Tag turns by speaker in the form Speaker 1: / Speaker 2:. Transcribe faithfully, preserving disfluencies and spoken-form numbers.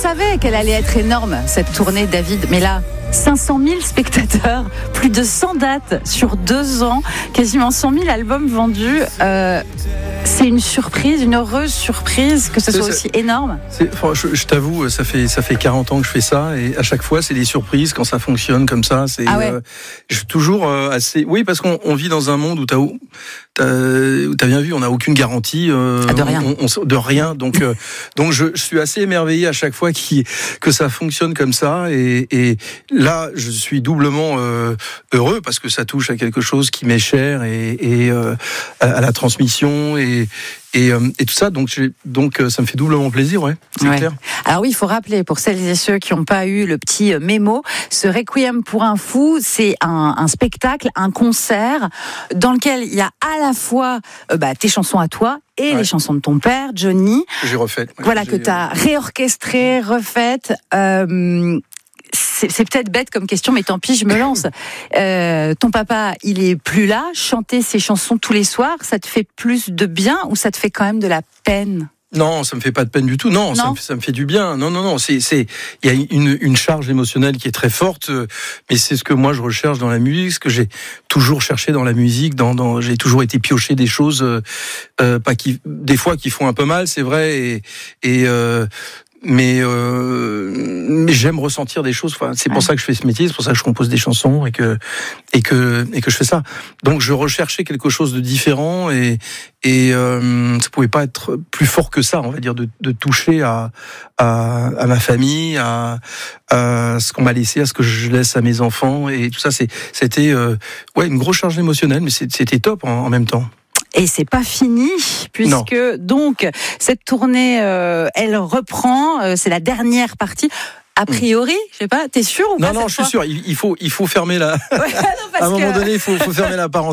Speaker 1: savait qu'elle allait être énorme, cette tournée, David. Mais là, cinq cent mille spectateurs, plus de cent dates sur deux ans, quasiment cent mille albums vendus. Euh, c'est une surprise, une heureuse surprise que ce soit aussi énorme.
Speaker 2: C'est, enfin, je, je t'avoue, ça fait, ça fait quarante ans que je fais ça et à chaque fois, c'est des surprises quand ça fonctionne comme ça. C'est,
Speaker 1: ah ouais.
Speaker 2: euh, je suis toujours euh, assez... Oui, parce qu'on on vit dans un monde où t'as, t'as, t'as bien vu, on n'a aucune garantie. Euh,
Speaker 1: ah, de rien.
Speaker 2: On, on, de rien. Donc, euh, donc je, je suis assez émerveillé à chaque fois qui, que ça fonctionne comme ça. Et, et là, je suis doublement euh, heureux parce que ça touche à quelque chose qui m'est cher et, et euh, à, à la transmission et Et, euh, et tout ça, donc, j'ai, donc ça me fait doublement plaisir, ouais, c'est
Speaker 1: ouais.
Speaker 2: clair.
Speaker 1: Alors oui, il faut rappeler, pour celles et ceux qui n'ont pas eu le petit mémo, ce Requiem pour un fou, c'est un, un spectacle, un concert, dans lequel il y a à la fois euh, bah, tes chansons à toi, et ouais. les chansons de ton père, Johnny.
Speaker 2: Que j'ai refaites. Ouais,
Speaker 1: voilà,
Speaker 2: que,
Speaker 1: que tu as réorchestrées, refaites. Euh, C'est, c'est peut-être bête comme question, mais tant pis, je me lance. Euh, ton papa, il est plus là. Chanter ses chansons tous les soirs, ça te fait plus de bien ou ça te fait quand même de la peine ?
Speaker 2: Non, ça me fait pas de peine du tout. Non, non. Ça, me, ça me fait du bien. Non, non, non. C'est, c'est, il y a une, une charge émotionnelle qui est très forte, mais c'est ce que moi je recherche dans la musique, ce que j'ai toujours cherché dans la musique. Dans, dans, j'ai toujours été pioché des choses, euh, pas qui, des fois qui font un peu mal, c'est vrai, et, et euh, Mais, euh, mais j'aime ressentir des choses. Enfin, c'est pour ouais. ça que je fais ce métier, c'est pour ça que je compose des chansons et que et que et que je fais ça. Donc, je recherchais quelque chose de différent et et euh, ça pouvait pas être plus fort que ça, on va dire, de, de toucher à, à à ma famille, à à ce qu'on m'a laissé, à ce que je laisse à mes enfants et tout ça. C'est c'était euh, ouais une grosse charge émotionnelle, mais c'était top en, en même temps.
Speaker 1: Et c'est pas fini, puisque non. donc cette tournée, euh, elle reprend. Euh, c'est la dernière partie. A priori, mmh. je sais pas. T'es sûr ou
Speaker 2: non,
Speaker 1: pas
Speaker 2: Non, non, je suis sûr. Il, il faut, il faut fermer la.
Speaker 1: Ouais, non, parce
Speaker 2: à un moment
Speaker 1: que...
Speaker 2: donné, il faut, faut fermer la parenthèse.